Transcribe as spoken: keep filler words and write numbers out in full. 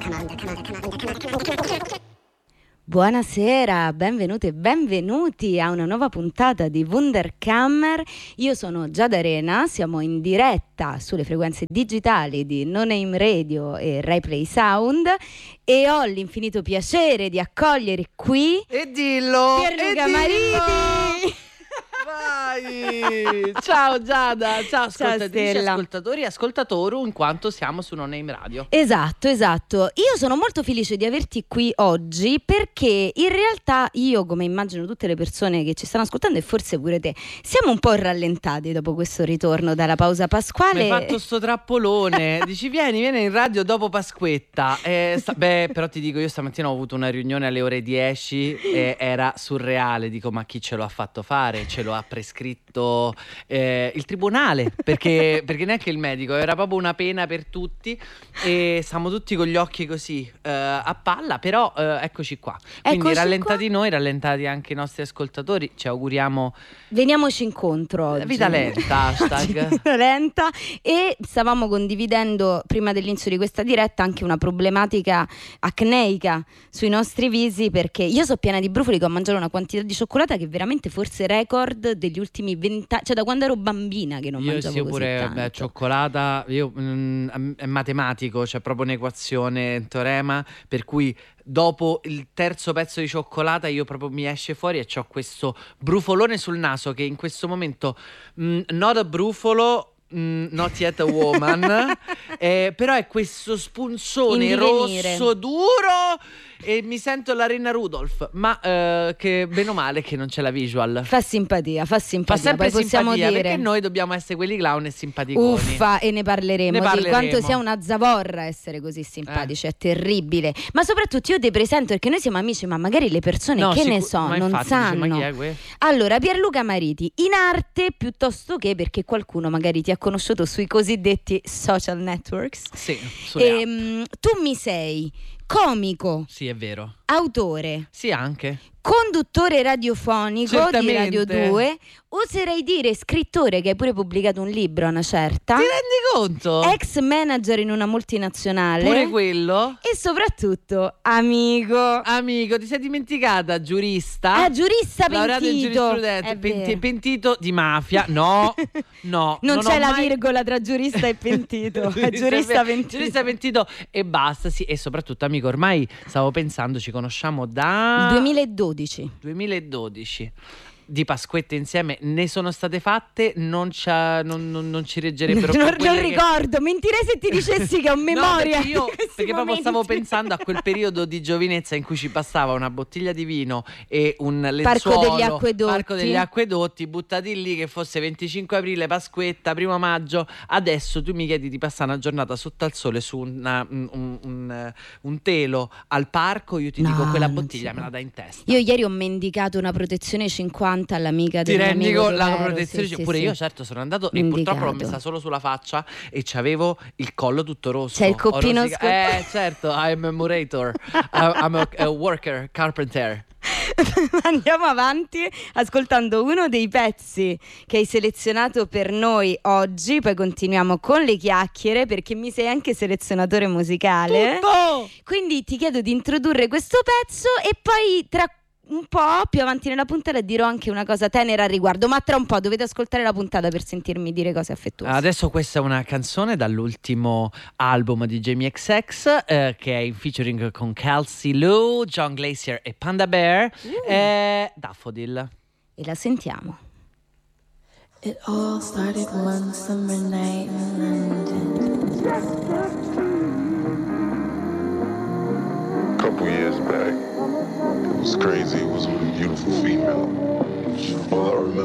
Buonasera, benvenute e benvenuti a una nuova puntata di Wunderkammer. Io sono Giada Arena, siamo in diretta sulle frequenze digitali di No Name Radio e Rai Play Sound e ho l'infinito piacere di accogliere qui E dillo! Pierluca e Mariti! Vai! Ciao Giada, ciao ascoltatrici, Stella. ascoltatori e ascoltatori, in quanto siamo su No Name Radio. Esatto, esatto. Io sono molto felice di averti qui oggi perché in realtà io, come immagino tutte le persone che ci stanno ascoltando e forse pure te, siamo un po' rallentati dopo questo ritorno dalla pausa pasquale. Mi hai fatto sto trappolone. Dici vieni, vieni in radio dopo Pasquetta. Eh, sta- beh, però ti dico, io stamattina ho avuto una riunione alle ore dieci e era surreale. Dico, ma chi ce lo ha fatto fare? Ce lo ha prescritto eh, il tribunale, perché, perché neanche il medico, era proprio una pena per tutti e siamo tutti con gli occhi così eh, a palla, però eh, eccoci qua. Quindi Eccoci rallentati qua. noi, rallentati anche i nostri ascoltatori, ci auguriamo Veniamoci incontro oggi. vita lenta, hashtag. Vita lenta. E stavamo condividendo prima dell'inizio di questa diretta anche una problematica acneica sui nostri visi, perché io so piena di brufoli che ho mangiato una quantità di cioccolata che è veramente forse record degli ultimi vent'anni, cioè da quando ero bambina che non Io mangiavo sì, così pure tanto. beh, cioccolata, io, mm, è matematico, c'è proprio un'equazione, un teorema, per cui dopo il terzo pezzo di cioccolata io proprio mi esce fuori e ho questo brufolone sul naso che in questo momento, mm, not a brufolo, mm, not yet a woman, eh, però è questo spunzone In divenire. rosso duro e mi sento la Renna Rudolph, ma eh, che bene o male che non c'è la visual. Fa simpatia, fa Fa simpatia. sempre Poi possiamo simpatia, dire perché noi dobbiamo essere quelli clown e simpaticoni. uffa, e ne parleremo, Ne di parleremo. quanto sia una zavorra essere così simpatici, è terribile. Ma soprattutto io ti presento perché noi siamo amici, ma magari le persone No, che ne sicu- so, ma non infatti, dice, sanno. ma chi è que- Allora, Pierluca Mariti, in arte piuttosto che perché qualcuno magari ti ha conosciuto sui cosiddetti social networks. Sì, sulle app. Ehm, tu mi sei comico, Sì, è vero. autore, Sì, anche. conduttore radiofonico di Certamente. Radio due, oserei dire scrittore, che hai pure pubblicato un libro a una certa, Ti rendi conto? ex manager in una multinazionale Pure quello. e soprattutto amico. Amico, ti sei dimenticata, giurista. Ah, giurista laureato in pentito. giurisprudenza, È penti- vero. pentito di mafia. No, no. Non, c'è ho la mai- virgola tra giurista e pentito, è giurista pentito. Giurista pentito e basta, sì. E soprattutto, amico, ormai stavo pensando, ci conosciamo da duemiladodici. duemiladodici. Di Pasquette insieme ne sono state fatte, non, c'ha- non, non- non ci reggerebbero Non, più quelle non che- ricordo, mentirei se ti dicessi che ho memoria. No, perché io di questi perché proprio momenti. stavo pensando a quel periodo di giovinezza in cui ci passava una bottiglia di vino e un lenzuolo, Parco degli Acquedotti. Parco degli Acquedotti, buttati lì, che fosse venticinque aprile, Pasquetta, primo maggio. Adesso tu mi chiedi di passare una giornata sotto al sole su una- un, un- un- un telo al parco, io ti No, dico quella non bottiglia si me può. la dai in testa. Io ieri ho mendicato una protezione cinquanta all'amica Ti del mio rendi amico conto? La Tevero, protezione, sì, sì, pure sì. io certo sono andato e Mendicato. purtroppo l'ho messa solo sulla faccia e c'avevo il collo tutto rosso. C'è il coppino Ho rosica- scottato. Eh certo, I'm a murator, I'm a, a worker, carpenter. Andiamo avanti ascoltando uno dei pezzi che hai selezionato per noi oggi, poi continuiamo con le chiacchiere perché mi sei anche selezionatore musicale. Tutto! Quindi ti chiedo di introdurre questo pezzo e poi tra un po' più avanti nella puntata dirò anche una cosa tenera al riguardo, ma tra un po' dovete ascoltare la puntata per sentirmi dire cose affettuose. Adesso questa è una canzone dall'ultimo album di Jamie X X eh, che è in featuring con Kelsey Lou, John Glacier e Panda Bear, Uh. eh, Daffodil. E la sentiamo. It all started one summer night in London. A couple years back, it was crazy. It was with a beautiful female. All I remember